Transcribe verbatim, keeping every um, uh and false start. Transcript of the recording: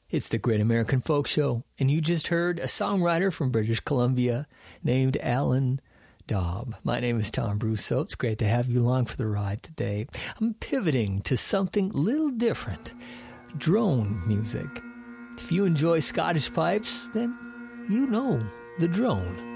It's the Great American Folk Show, and you just heard a songwriter from British Columbia named Alan Daub. My name is Tom Brousseau. It's great to have you along for the ride today. I'm pivoting to something a little different, drone music. If you enjoy Scottish pipes, then you know the drone.